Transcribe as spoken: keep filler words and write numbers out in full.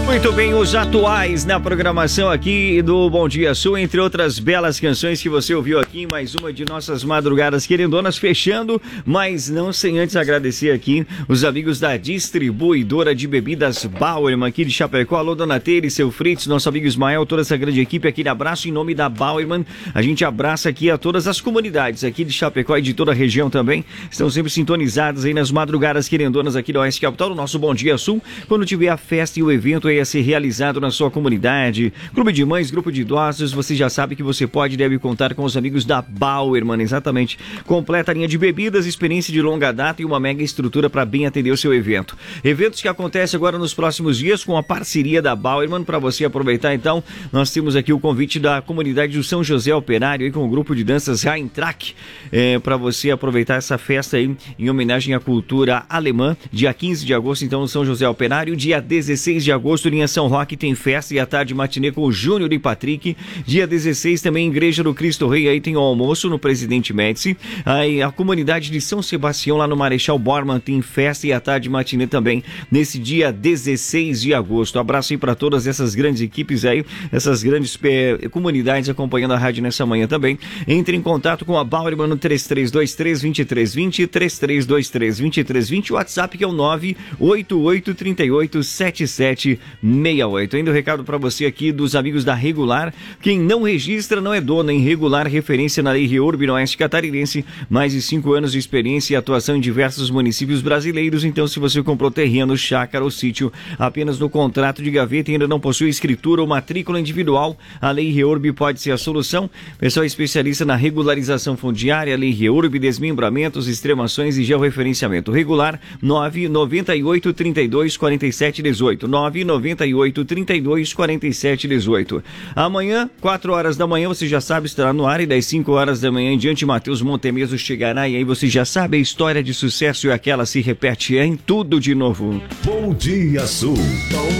Muito bem, os atuais na programação aqui do Bom Dia Sul, entre outras belas canções que você ouviu aqui, mais uma de nossas madrugadas querendonas, fechando, mas não sem antes agradecer aqui os amigos da distribuidora de bebidas Bauerman aqui de Chapecó. Alô, Dona Teire, seu Fritz, nosso amigo Ismael, toda essa grande equipe, aquele abraço em nome da Bauerman. A gente abraça aqui a todas as comunidades aqui de Chapecó e de toda a região também, estão sempre sintonizadas aí nas madrugadas querendonas aqui da Oeste Capital, do nosso Bom Dia Sul, quando tiver a festa e o evento aí a ser realizado na sua comunidade, clube de mães, grupo de idosos, você já sabe que você pode e deve contar com os amigos da Bauerman, exatamente, completa linha de bebidas, experiência de longa data e uma mega estrutura para bem atender o seu evento. Eventos que acontecem agora nos próximos dias com a parceria da Bauerman, para você aproveitar. Então, nós temos aqui o convite da comunidade do São José Operário aí com o grupo de danças Rheintrack, é, para você aproveitar essa festa aí em homenagem à cultura alemã, dia quinze de agosto, então, no São José Operário, dia dezesseis de agosto, linha São Roque tem festa e à tarde matinê com o Júnior e Patrick. Dia dezesseis também Igreja do Cristo Rei, aí tem o almoço no Presidente Médici. Aí a comunidade de São Sebastião lá no Marechal Bormann tem festa e à tarde matinê também nesse dia dezesseis de agosto. Abraço aí para todas essas grandes equipes aí, essas grandes eh, comunidades acompanhando a rádio nessa manhã também. Entre em contato com a Bauerman no três três dois três, dois três dois zero, três três dois três, dois três dois zero, o WhatsApp que é o nove oito oito três oito sete sete seis oito. Ainda o um recado para você aqui dos amigos da Regular. Quem não registra não é dono, em Regular, referência na Lei Reurb no Oeste Catarinense, mais de cinco anos de experiência e atuação em diversos municípios brasileiros. Então, se você comprou terreno, chácara ou sítio apenas no contrato de gaveta e ainda não possui escritura ou matrícula individual, a Lei Reurb pode ser a solução. Pessoal especialista na regularização fundiária, Lei Reurb, desmembramentos, extremações e georreferenciamento. Regular nove nove oito três dois quatro sete um oito, nove nove oito trinta e dois quarenta e sete dezoito. Amanhã, quatro horas da manhã, você já sabe, estará no ar, e das cinco horas da manhã em diante, Matheus Montemeso chegará, e aí você já sabe, a história de sucesso é aquela, se repete em tudo de novo. Bom Dia Sul.